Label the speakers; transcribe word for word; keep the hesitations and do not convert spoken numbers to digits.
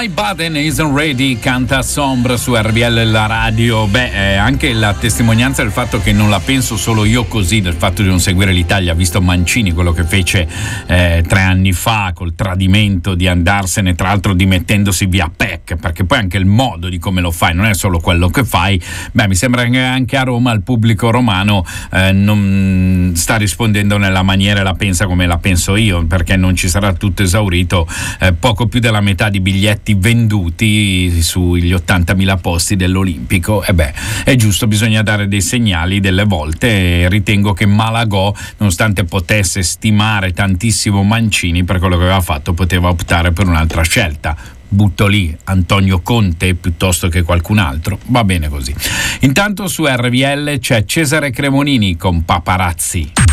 Speaker 1: My Button Isn't Ready, canta Sombre su R B L la radio. Beh, eh, anche la testimonianza del fatto che non la penso solo io così, del fatto di non seguire l'Italia, visto Mancini quello che fece eh, tre anni fa col tradimento di andarsene, tra l'altro dimettendosi via P E C, perché poi anche il modo di come lo fai non è solo quello che fai. Beh, mi sembra che anche a Roma il pubblico romano eh, non sta rispondendo nella maniera e la pensa come la penso io, perché non ci sarà tutto esaurito, eh, poco più della metà di biglietti venduti sugli ottantamila posti dell'Olimpico. E beh, è giusto, bisogna dare dei segnali delle volte, e ritengo che Malagò, nonostante potesse stimare tantissimo Mancini per quello che aveva fatto, poteva optare per un'altra scelta. Butto lì Antonio Conte piuttosto che qualcun altro, va bene così. Intanto su R B L c'è Cesare Cremonini con Paparazzi.